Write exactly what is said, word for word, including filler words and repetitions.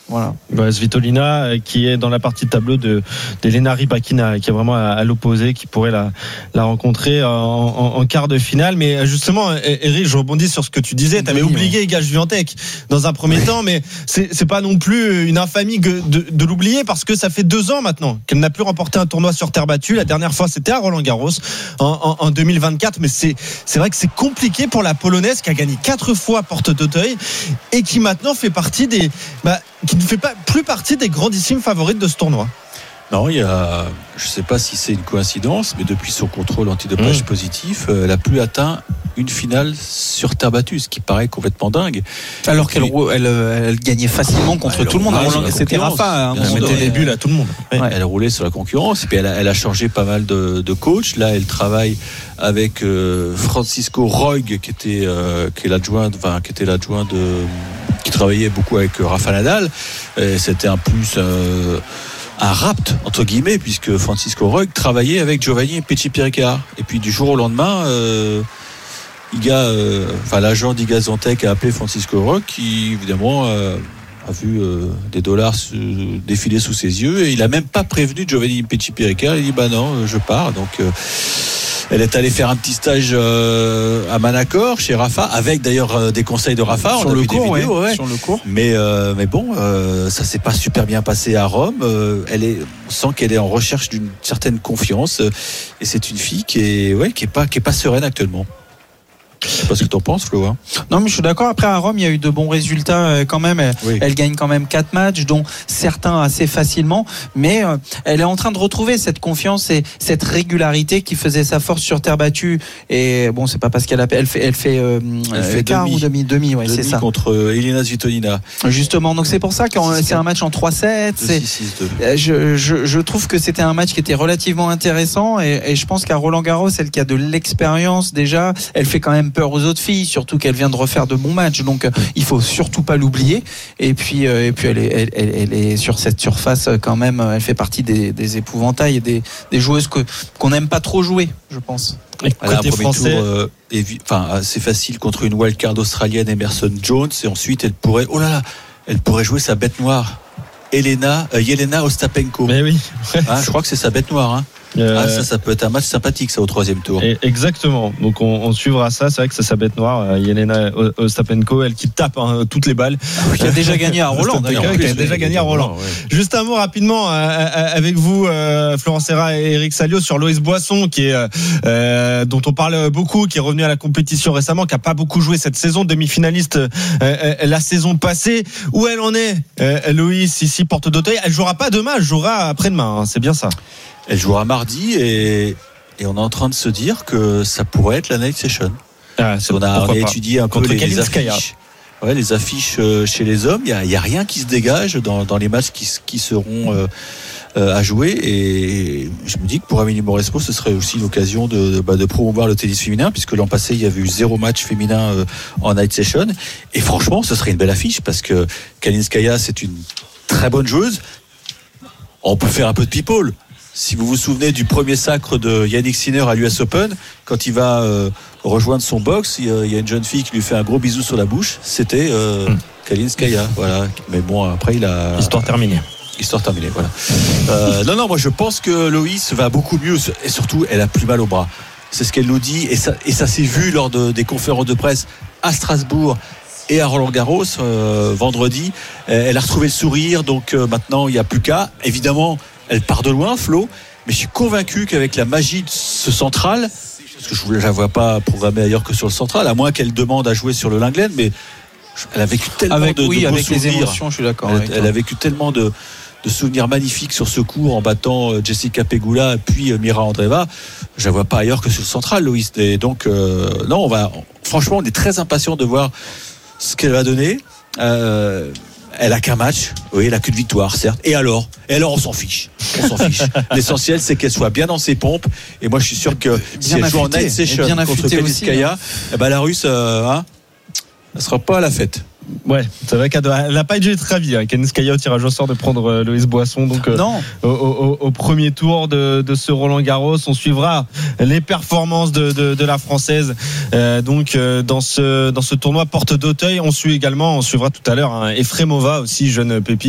Voilà. Ouais, Svitolina euh, qui est dans la partie de tableau de d'Elena Rybakina, qui est vraiment à, à l'opposé, qui pourrait la, la rencontrer en, en, en quart de finale. Mais justement, Eric, je rebondis sur ce que tu disais. Tu avais oui, oublié Iga Swiatek dans un premier oui. temps, mais c'est, c'est pas non plus une infamie de, de, de l'oublier, parce que ça fait deux ans maintenant qu'elle n'a plus remporté un tournoi sur terre battue. La dernière fois, c'était à Roland-Garros en, en, en deux mille vingt-quatre. Mais c'est, c'est vrai que c'est compliqué pour la Polonaise qui a gagné quatre fois Porte d'Auteuil et qui maintenant fait partie des... Bah, qui ne fait pas plus partie des grandissimes favorites de ce tournoi. Non, il y a, je ne sais pas si c'est une coïncidence, mais depuis son contrôle antidopage mmh. positif, elle n'a plus atteint une finale sur terre battue, ce qui paraît complètement dingue. Alors puis, qu'elle elle, elle gagnait facilement contre tout le monde. Roland, c'était Rafa. Hein, elle mettait des bulles à tout le monde. Ouais. Elle roulait sur la concurrence. Et puis elle a, elle a changé pas mal de, de coachs. Là, elle travaille avec euh, Francisco Roig, qui était, euh, qui est l'adjoint, enfin, qui était l'adjoint de, qui travaillait beaucoup avec Rafa Nadal. Et c'était un plus. Euh, un rapt entre guillemets, puisque Francisco Roig travaillait avec Giovanni Pesci-Pirica, et puis du jour au lendemain euh, Iga, euh, enfin l'agent d'Iga Swiatek a appelé Francisco Roig, qui évidemment euh, a vu euh, des dollars se, défiler sous ses yeux, et il a même pas prévenu Giovanni Pesci-Pirica. Il dit bah non, je pars. Donc euh, elle est allée faire un petit stage euh, à Manacor chez Rafa, avec d'ailleurs euh, des conseils de Rafa. Sur, on a le vu cours, des vidéos, ouais, ouais. sur le cours. Mais euh, mais bon, euh, ça s'est pas super bien passé à Rome. Euh, elle est, on sent qu'elle est en recherche d'une certaine confiance, euh, et c'est une fille qui est, ouais, qui est pas, qui est pas sereine actuellement. Je sais pas ce que t'en penses, Flo. Hein. Non, mais je suis d'accord. Après, à Rome, il y a eu de bons résultats euh, quand même. Elle, oui. elle gagne quand même quatre matchs, dont certains assez facilement. Mais euh, elle est en train de retrouver cette confiance et cette régularité qui faisait sa force sur terre battue. Et bon, c'est pas parce qu'elle a, elle fait, elle fait, euh, elle fait quart demi, ou demi, demi, ouais, demi c'est ça. Contre Elena Svitolina. Justement. Donc c'est pour ça que c'est un match en trois sept. C'est, je, je, je trouve que c'était un match qui était relativement intéressant, et, et je pense qu'à Roland-Garros, elle qui a de l'expérience déjà, elle fait quand même peur aux autres filles, surtout qu'elle vient de refaire de bons matchs, donc euh, il faut surtout pas l'oublier. Et puis, euh, et puis elle, est, elle, elle, elle est sur cette surface quand même, elle fait partie des, des épouvantails et des, des joueuses que, qu'on n'aime pas trop jouer, je pense. Et côté un premier français, tour, euh, évi- enfin, assez facile contre une wildcard australienne, Emerson Jones, et ensuite elle pourrait, oh là là, elle pourrait jouer sa bête noire, Elena, euh, Yelena Ostapenko. Mais oui. Hein, je crois que c'est sa bête noire. Hein. Euh, ah, ça, ça peut être un match sympathique, ça, au troisième tour. Exactement. Donc, on, on suivra ça. C'est vrai que c'est sa bête noire, euh, Yelena Ostapenko, elle qui tape hein, toutes les balles. Ah oui, qui a déjà gagné à Roland, d'ailleurs. Qui a déjà gagné à Roland. Ouais. Juste un mot rapidement euh, avec vous, euh, Florent Serra et Eric Salio, sur Loïs Boisson, qui est, euh, dont on parle beaucoup, qui est revenu à la compétition récemment, qui a pas beaucoup joué cette saison, demi-finaliste euh, la saison passée. Où elle en est, euh, Loïs, ici, Porte d'Auteuil? Elle jouera pas demain, elle jouera après-demain. Hein, c'est bien ça. Elle jouera mardi, et, et on est en train de se dire que ça pourrait être la night session. Ah, on a, on a étudié un peu les, les affiches. Ouais, les affiches chez les hommes. Il n'y a, a rien qui se dégage dans, dans les matchs qui, qui seront euh, euh, à jouer. Et je me dis que pour Amélie Mauresmo, ce serait aussi l'occasion de, de, bah, de promouvoir le tennis féminin, puisque l'an passé, il y avait eu zéro match féminin euh, en night session. Et franchement, ce serait une belle affiche, parce que Kalinskaya, c'est une très bonne joueuse. On peut faire un peu de people. Si vous vous souvenez du premier sacre de Yannick Sinner à l'U S Open, quand il va euh, rejoindre son box, il y a une jeune fille qui lui fait un gros bisou sur la bouche. C'était euh, mm. Kalinskaya, voilà. Mais bon, après il a histoire terminée. Histoire terminée, voilà. Euh, non, non, moi je pense que Loïs va beaucoup mieux, et surtout elle a plus mal au bras. C'est ce qu'elle nous dit, et ça, et ça s'est vu lors de, des conférences de presse à Strasbourg et à Roland-Garros euh, vendredi. Elle a retrouvé le sourire, donc euh, maintenant il n'y a plus qu'à. Évidemment, elle part de loin, Flo, mais je suis convaincu qu'avec la magie de ce central, parce que je ne la vois pas programmée ailleurs que sur le central, à moins qu'elle demande à jouer sur le Linglen, mais elle a vécu tellement avec, de, oui, de beaux avec souvenirs. Les émotions, je suis d'accord. Elle, elle a vécu tellement de, de souvenirs magnifiques sur ce court en battant Jessica Pegula puis Mira Andreeva. Je la vois pas ailleurs que sur le central, Loïs. Et donc, euh, non, on va, franchement, on est très impatient de voir ce qu'elle va donner. Euh, Elle a qu'un match, oui, elle a qu'une victoire, certes. Et alors, et alors, on s'en fiche. On s'en fiche. L'essentiel, c'est qu'elle soit bien dans ses pompes. Et moi, je suis sûr que si elle joue en night session contre Kalinskaya, eh ben, la Russe, euh, hein, elle sera pas à la fête. Ouais, c'est vrai qu'elle n'a pas dû être ravie. Hein. Kalinskaya au tirage au sort de prendre euh, Loïs Boisson. Donc, euh, non. Au, au, au premier tour de, de ce Roland-Garros, on suivra les performances de, de, de la Française. Euh, donc, euh, dans ce dans ce tournoi Porte d'Auteuil, on suit également, on suivra tout à l'heure hein, Efremova aussi, jeune pépite.